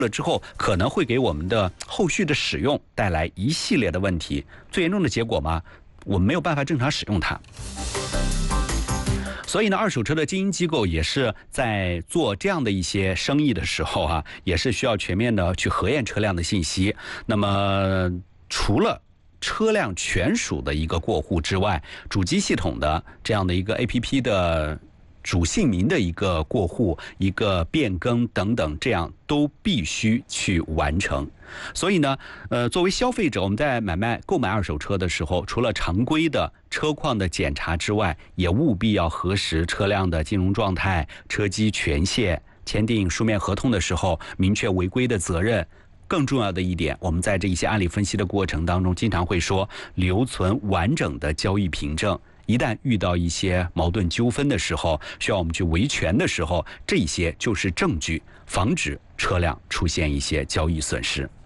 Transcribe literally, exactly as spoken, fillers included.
了之后，可能会给我们的后续的使用带来一系列的问题。最严重的结果嘛，我们没有办法正常使用它。所以呢，二手车的经营机构也是在做这样的一些生意的时候啊，也是需要全面的去核验车辆的信息。那么除了车辆权属的一个过户之外，主机系统的这样的一个 A P P 的主姓名的一个过户、一个变更等等，这样都必须去完成。所以呢，呃，作为消费者，我们在买卖、购买二手车的时候，除了常规的车况的检查之外，也务必要核实车辆的金融状态、车机权限，签订书面合同的时候，明确违规的责任。更重要的一点，我们在这一些案例分析的过程当中，经常会说留存完整的交易凭证。一旦遇到一些矛盾纠纷的时候，需要我们去维权的时候，这些就是证据，防止车辆出现一些交易损失。